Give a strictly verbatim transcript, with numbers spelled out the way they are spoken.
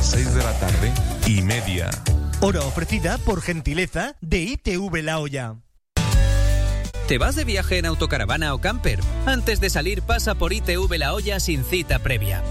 las seis de la tarde y media. Hora ofrecida por gentileza de I T V La Hoya. ¿Te vas de viaje en autocaravana o camper? Antes de salir pasa por I T V La Hoya sin cita previa.